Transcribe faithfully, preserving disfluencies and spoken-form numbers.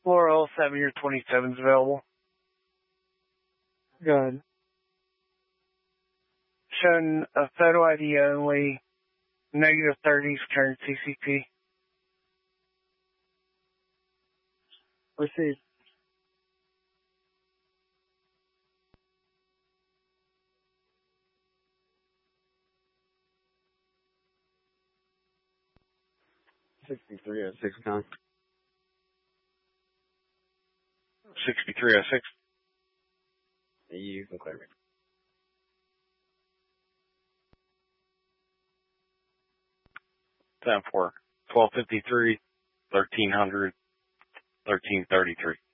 Explorer L seven, your twenty-seven is available. Good. Showing a photo I D only, negative thirties, current C C P. Received. sixty-three oh six, con. sixty-three oh six. You can clear me. ten four. twelve fifty-three, thirteen hundred, thirteen thirty-three.